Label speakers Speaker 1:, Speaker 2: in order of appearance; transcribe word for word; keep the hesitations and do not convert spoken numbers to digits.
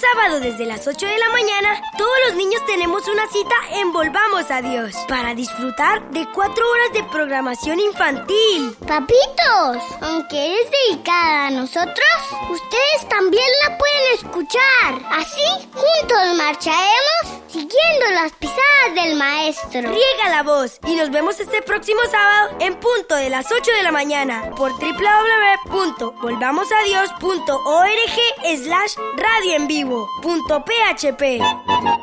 Speaker 1: sábado desde las ocho de la mañana, todos los niños tenemos una cita en Volvamos a Dios para disfrutar de cuatro horas de programación infantil.
Speaker 2: Papitos, aunque es dedicada a nosotros, ustedes también la pueden escuchar. Así, juntos marcharemos siguiendo las pisadas del maestro.
Speaker 1: Riega la voz y nos vemos este próximo sábado en punto de las ocho de la mañana por doble u doble u doble u punto volvamos a dios punto org slash radio en vivo punto p h p.